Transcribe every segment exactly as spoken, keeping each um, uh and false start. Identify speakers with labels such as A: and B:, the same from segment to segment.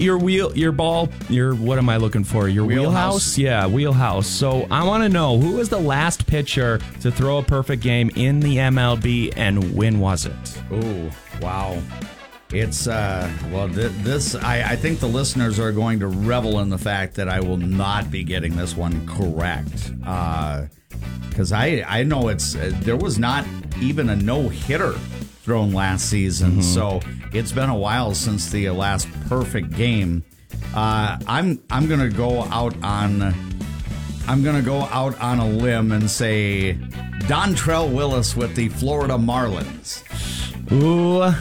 A: your wheel, your ball, your what am I looking for? Your wheelhouse?
B: Wheelhouse?
A: Yeah, wheelhouse. So I want to know, who was the last pitcher to throw a perfect game in the M L B, and when was it?
B: Oh, wow. It's, uh, well, th- this, I, I think the listeners are going to revel in the fact that I will not be getting this one correct. Because uh, I, I know it's, uh, there was not even a no-hitter thrown last season. Mm-hmm. So it's been a while since the last perfect game. Uh, I'm, I'm going to go out on, I'm going to go out on a limb and say Dontrelle Willis with the Florida Marlins.
A: Ooh.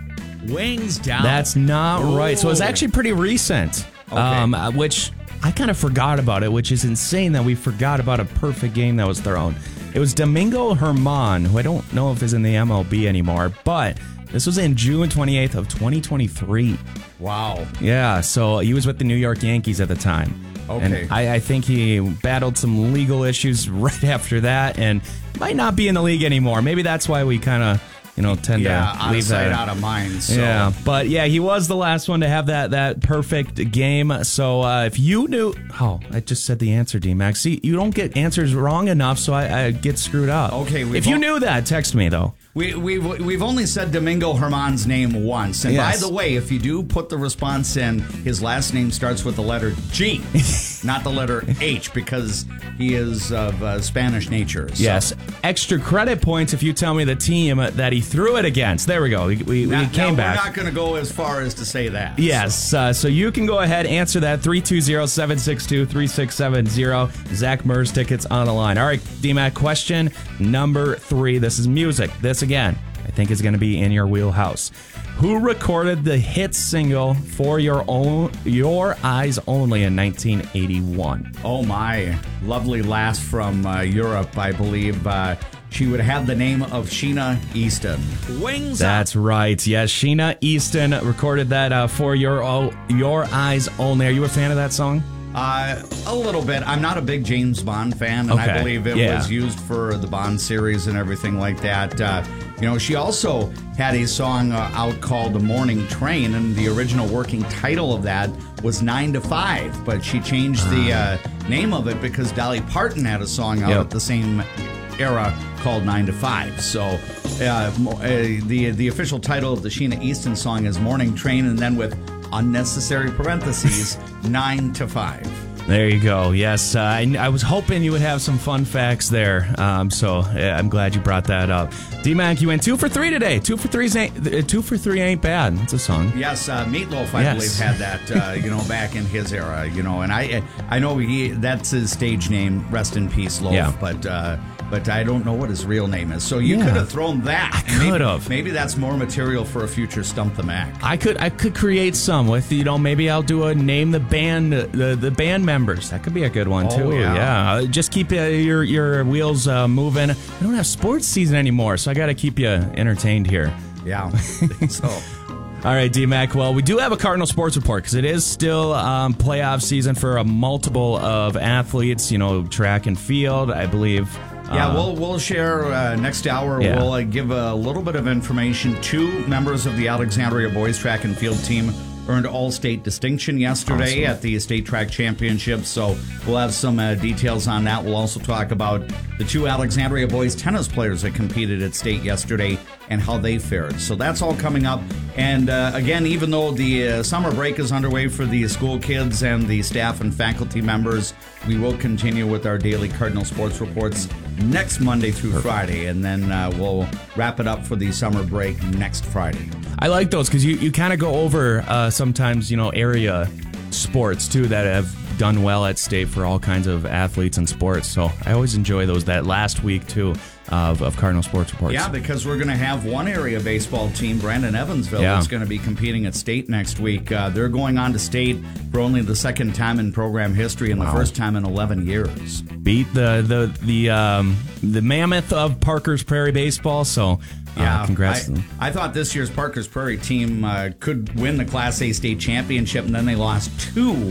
B: Wings down.
A: That's not
B: Ooh.
A: right. So it's actually pretty recent,
B: okay.
A: um, which I kind of forgot about it, which is insane that we forgot about a perfect game that was thrown. It was Domingo Germán, who I don't know if is in the M L B anymore, but this was in June twenty-eighth of twenty twenty-three.
B: Wow.
A: Yeah, so he was with the New York Yankees at the time.
B: Okay.
A: And I, I think he battled some legal issues right after that and might not be in the league anymore. Maybe that's why we kind of... You know, tend
B: yeah,
A: to
B: out
A: leave
B: of sight,
A: that
B: out of mind. So.
A: Yeah, but yeah, he was the last one to have that that perfect game. So uh, if you knew, oh, I just said the answer, D-Max. See, you don't get answers wrong enough, so I, I get screwed up.
B: Okay,
A: if you knew that, text me though.
B: We, we've, we've only said Domingo Germán's name once. And
A: yes.
B: by the way, if you do put the response in, his last name starts with the letter G, not the letter H, because he is of uh, Spanish nature. So.
A: Yes. Extra credit points if you tell me the team that he threw it against. There we go. We, we,
B: now,
A: we came
B: now
A: back.
B: We're not going to go as far as to say that.
A: Yes. So, uh, so you can go ahead, answer that. three two zero, seven six two, three six seven zero. Zach Murs tickets on the line. All right, D-Mac, question number three. This is music. This, again, I think is going to be in your wheelhouse. Who recorded the hit single For Your Own, Your Eyes Only in nineteen eighty-one?
B: Oh, my. Lovely lass from uh, Europe, I believe. Uh, she would have the name of Sheena Easton. Wings
A: That's
B: up.
A: right. Yes, Sheena Easton recorded that uh, For Your, o- Your Eyes Only. Are you a fan of that song?
B: Uh, a little bit. I'm not a big James Bond fan, and
A: okay.
B: I believe it
A: yeah.
B: was used for the Bond series and everything like that. Uh, you know, she also had a song uh, out called The Morning Train, and the original working title of that was nine to five, but she changed the uh, name of it because Dolly Parton had a song out
A: yep.
B: at the same era called nine to five. So uh, uh, the, the official title of the Sheena Easton song is Morning Train, and then with unnecessary parentheses, nine to five.
A: There you go. Yes, uh, I, I was hoping you would have some fun facts there. Um, so yeah, I'm glad you brought that up. D-Mac, you went two for three today. Two for three ain't two for three ain't bad. It's a song.
B: Yes, uh, Meatloaf, I
A: yes.
B: believe, had that. Uh, you know, back in his era. You know, and I I know he that's his stage name. Rest in peace, Loaf.
A: Yeah.
B: But. Uh, But I don't know what his real name is. So you
A: yeah.
B: could have thrown that.
A: I could have.
B: Maybe, maybe that's more material for a future Stump the Mac.
A: I could I could create some with, you know, maybe I'll do a name the band the, the band members. That could be a good one,
B: oh,
A: too.
B: Yeah.
A: yeah. Uh, just keep uh, your, your wheels uh, moving. I don't have sports season anymore, so I got to keep you entertained here.
B: Yeah. so...
A: All right, D-Mac. Well, we do have a Cardinal Sports Report because it is still um, playoff season for a multiple of athletes, you know, track and field, I believe.
B: Yeah,
A: uh,
B: we'll we'll share uh, next hour.
A: Yeah.
B: We'll uh, give a little bit of information. Two members of the Alexandria boys track and field team earned all-state distinction yesterday
A: awesome.
B: at the state track championships. So we'll have some uh, details on that. We'll also talk about the two Alexandria boys tennis players that competed at state yesterday and how they fared. So that's all coming up. And uh, again, even though the uh, summer break is underway for the school kids and the staff and faculty members, we will continue with our daily Cardinal Sports Reports next Monday through Perfect. Friday, and then uh, we'll wrap it up for the summer break next Friday.
A: I like those because you, you kind of go over uh, sometimes, you know, area sports, too, that have done well at state for all kinds of athletes and sports. So I always enjoy those, that last week, too, of, of Cardinal Sports Reports.
B: Yeah, because we're going to have one area baseball team, Brandon Evansville,
A: yeah.
B: that's going to be competing at state next week. Uh, they're going on to state for only the second time in program history and wow. the first time in eleven years.
A: Beat the the the um, the mammoth of Parker's Prairie baseball. So
B: yeah,
A: uh, congrats.
B: I, I thought this year's Parker's Prairie team uh, could win the Class A state championship, and then they lost two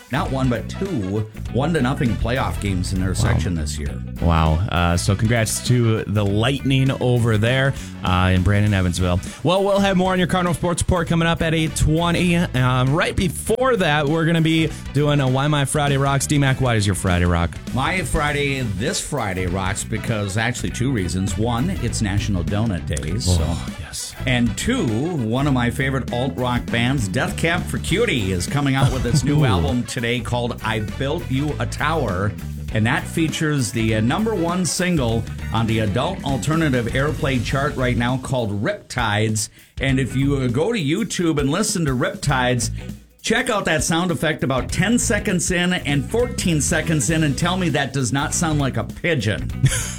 B: not one, but two one to nothing playoff games in their wow. section this year.
A: Wow. Uh, so congrats to the Lightning over there uh, in Brandon, Evansville. Well, we'll have more on your Cardinal Sports Report coming up at eight twenty. Um, right before that, we're going to be doing a Why My Friday Rocks. D-Mac, why does your Friday rock?
B: My Friday, this Friday rocks because actually two reasons. One, it's National Donut Day. So.
A: Oh, yes.
B: And two, one of my favorite alt-rock bands, Death Cab for Cutie, is coming out with its new album today called I Built You a Tower. And that features the uh, number one single on the adult alternative airplay chart right now called Riptides. And if you uh, go to YouTube and listen to Riptides, check out that sound effect about ten seconds in and fourteen seconds in and tell me that does not sound like a pigeon.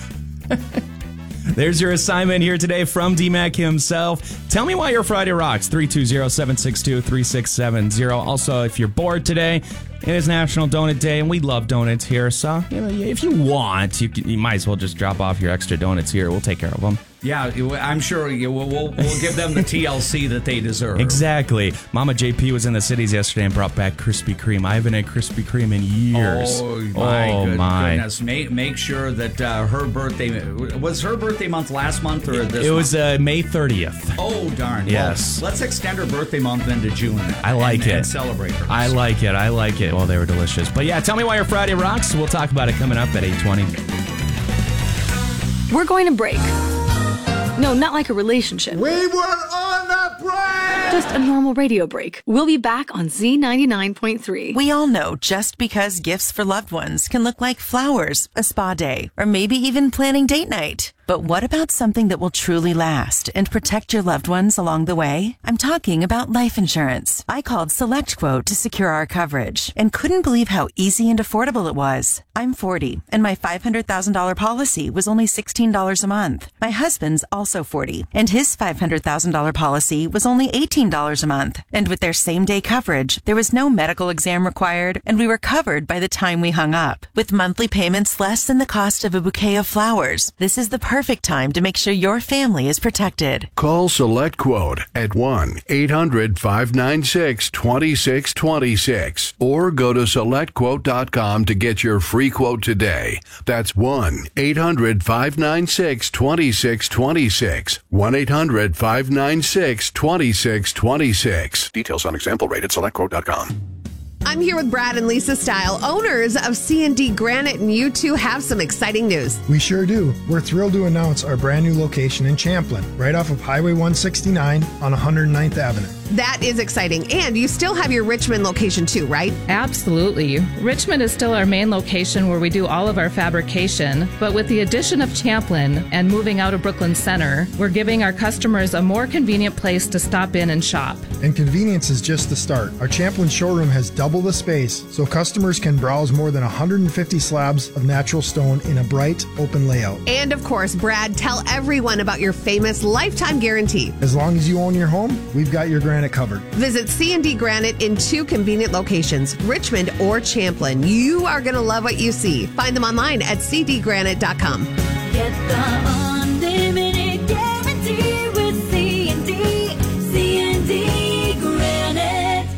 A: There's your assignment here today from D-Mac himself. Tell me why your Friday rocks. three two zero, seven six two, three six seven zero. Also, if you're bored today, it is National Donut Day, and we love donuts here. So, you know, if you want, you, can, you might as well just drop off your extra donuts here. We'll take care of them.
B: Yeah, I'm sure you, we'll, we'll, we'll give them the T L C that they deserve.
A: Exactly. Mama J P was in the cities yesterday and brought back Krispy Kreme. I haven't had Krispy Kreme in years.
B: Oh, my,
A: oh,
B: good,
A: my.
B: goodness. Make, make sure that uh, her birthday... Was her birthday month last month or this
A: It
B: month?
A: was uh, May thirtieth.
B: Oh, darn.
A: Yes.
B: Well, let's extend her birthday month into June.
A: I like
B: and,
A: it.
B: And celebrate her.
A: I like it. I like it. Well, they were delicious. But yeah, tell me why your Friday rocks. We'll talk about it coming up at eight twenty.
C: We're going to break. No, not like a relationship.
D: We were on a break!
C: Just a normal radio break. We'll be back on Z ninety-nine point three.
E: We all know just because gifts for loved ones can look like flowers, a spa day, or maybe even planning date night. But what about something that will truly last and protect your loved ones along the way? I'm talking about life insurance. I called SelectQuote to secure our coverage and couldn't believe how easy and affordable it was. I'm forty, and my five hundred thousand dollars policy was only sixteen dollars a month. My husband's also forty, and his five hundred thousand dollars policy was only eighteen dollars a month. And with their same-day coverage, there was no medical exam required, and we were covered by the time we hung up. With monthly payments less than the cost of a bouquet of flowers, this is the perfect time to make sure your family is protected.
F: Call SelectQuote at one eight hundred, five nine six, two six two six or go to select quote dot com to get your free quote today. That's one eight hundred, five nine six, two six two six. one eight hundred, five nine six, two six two six. Details on example rate at select quote dot com.
G: I'm here with Brad and Lisa Style, owners of C and D Granite, and you two have some exciting news.
H: We sure do. We're thrilled to announce our brand new location in Champlin, right off of Highway one sixty-nine on one hundred ninth Avenue.
G: That is exciting. And you still have your Richmond location too, right?
I: Absolutely. Richmond is still our main location where we do all of our fabrication, but with the addition of Champlin and moving out of Brooklyn Center, we're giving our customers a more convenient place to stop in and shop.
H: And convenience is just the start. Our Champlin showroom has double the space, so customers can browse more than one hundred fifty slabs of natural stone in a bright, open layout.
G: And of course, Brad, tell everyone about your famous lifetime guarantee.
H: As long as you own your home, we've got your granite covered.
G: Visit C and D Granite in two convenient locations, Richmond or Champlin. You are going to love what you see. Find them online at c d granite dot com.
J: Get the unlimited guarantee with C and D. C and D Granite.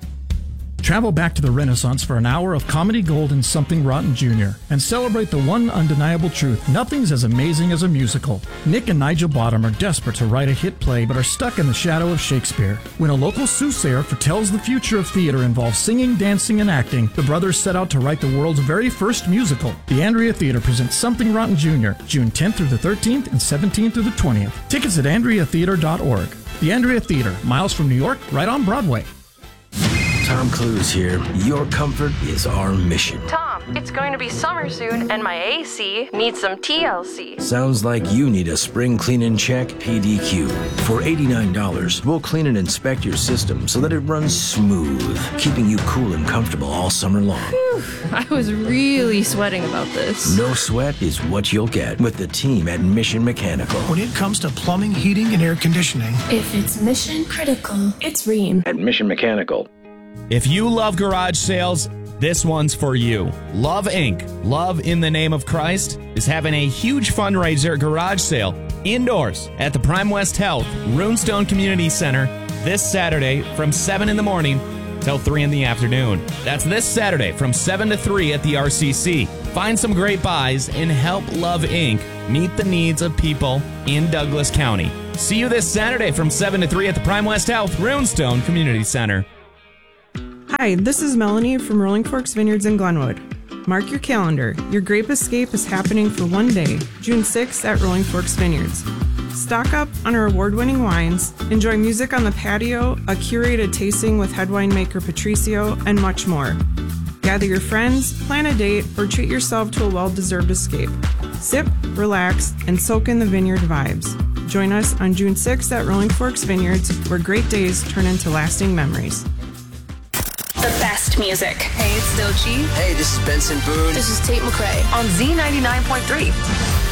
K: Travel back to the Renaissance for an hour of comedy gold and Something Rotten Junior and celebrate the one undeniable truth: nothing's as amazing as a musical. Nick and Nigel Bottom are desperate to write a hit play but are stuck in the shadow of Shakespeare. When a local soothsayer foretells the future of theater involves singing, dancing, and acting, the brothers set out to write the world's very first musical. The Andrea Theater presents Something Rotten Junior, June tenth through the thirteenth and seventeenth through the twentieth. Tickets at andrea theater dot org. The Andrea Theater, miles from New York, right on Broadway.
L: Tom Cruise here. Your comfort is our mission.
M: Tom, it's going to be summer soon, and my A C needs some T L C.
L: Sounds like you need a spring clean and check P D Q. For eighty-nine dollars, we'll clean and inspect your system so that it runs smooth, keeping you cool and comfortable all summer long.
M: Whew, I was really sweating about this.
L: No sweat is what you'll get with the team at Mission Mechanical.
N: When it comes to plumbing, heating, and air conditioning,
J: if it's mission critical, it's Rheem.
L: At Mission Mechanical.
A: If you love garage sales, this one's for you. Love Incorporated, Love in the Name of Christ, is having a huge fundraiser garage sale indoors at the Prime West Health Runestone Community Center this Saturday from seven in the morning till three in the afternoon. That's this Saturday from seven to three at the R C C. Find some great buys and help Love Incorporated meet the needs of people in Douglas County. See you this Saturday from seven to three at the Prime West Health Runestone Community Center.
O: Hi, this is Melanie from Rolling Forks Vineyards in Glenwood. Mark your calendar. Your grape escape is happening for one day, June sixth at Rolling Forks Vineyards. Stock up on our award-winning wines, enjoy music on the patio, a curated tasting with head winemaker Patricio, and much more. Gather your friends, plan a date, or treat yourself to a well-deserved escape. Sip, relax, and soak in the vineyard vibes. Join us on June sixth at Rolling Forks Vineyards, where great days turn into lasting memories.
P: The best music. Hey, it's Doechii.
Q: Hey, this is Benson Boone.
P: This is Tate McRae on Z ninety-nine point three.